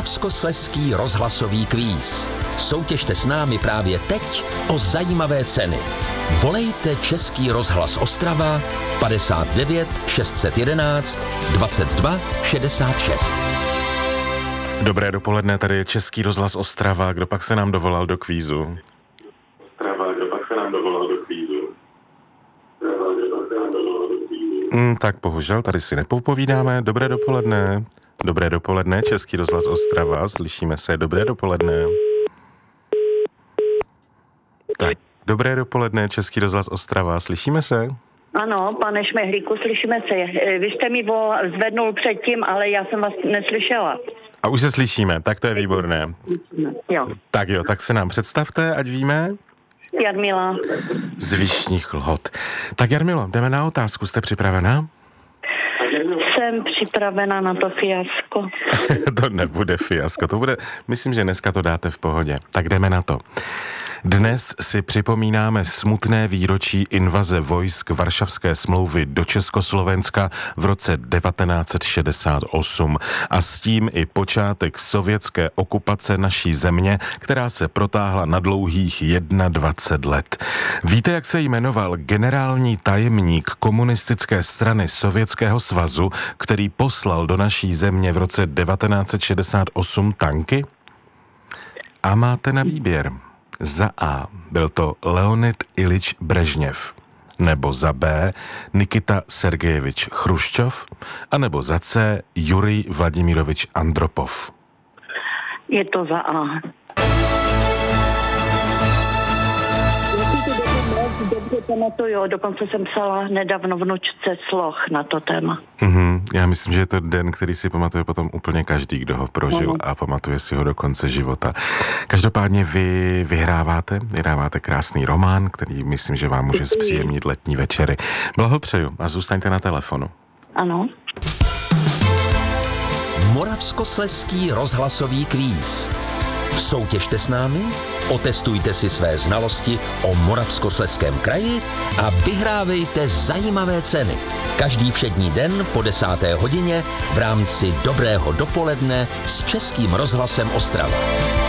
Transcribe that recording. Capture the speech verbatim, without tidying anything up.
Moravskoslezský rozhlasový kvíz. Soutěžte s námi právě teď o zajímavé ceny. Volejte Český rozhlas Ostrava padesát devět šest set jedenáct dvacet dva šedesát šest. Dobré dopoledne, tady je Český rozhlas Ostrava. Kdo pak se nám dovolal do kvízu? Ostrava, kdo pak se nám dovolal do kvízu? Ostrava, kdo pak se nám dovolal do kvízu? Mm, tak bohužel, tady si nepopovídáme. Dobré dopoledne. Dobré dopoledne, Český rozhlas Ostrava. Slyšíme se, dobré dopoledne. Tak, dobré dopoledne, Český rozhlas Ostrava. Slyšíme se? Ano, pane Šmehlíku, slyšíme se. Vy jste mi volal, zvednul předtím, ale já jsem vás neslyšela. A už se slyšíme, tak to je výborné. Jo. Tak jo, tak se nám představte, ať víme. Jarmila. Z Vyšných Lhot. Tak Jarmilo, jdeme na otázku, jste připravená? Jsem připravena na to fiasko. To nebude fiasko, to bude, myslím, že dneska to dáte v pohodě. Tak jdeme na to. Dnes si připomínáme smutné výročí invaze vojsk Varšavské smlouvy do Československa v roce devatenáct set šedesát osm a s tím i počátek sovětské okupace naší země, která se protáhla na dlouhých dvacet jedna let. Víte, jak se jmenoval generální tajemník komunistické strany Sovětského svazu, který poslal do naší země v roce devatenáct set šedesát osm tanky? A máte na výběr. Za A byl to Leonid Ilič Brežněv, nebo za B Nikita Sergejevič Chruščov, anebo za C Jurij Vladimirovič Andropov. Je to za A. Dobře pamatuju, dokonce jsem psala nedávno vnučce sloh na to téma. Mm-hmm. Já myslím, že je to den, který si pamatuje potom úplně každý, kdo ho prožil mm. a pamatuje si ho do konce života. Každopádně vy vyhráváte, vyhráváte krásný román, který myslím, že vám může zpříjemnit letní večery. Blahopřeju a zůstaňte na telefonu. Ano. Moravskoslezský rozhlasový kvíz. Soutěžte s námi, otestujte si své znalosti o Moravskoslezském kraji a vyhrávejte zajímavé ceny. Každý všední den po desáté hodině v rámci Dobrého dopoledne s Českým rozhlasem Ostrava.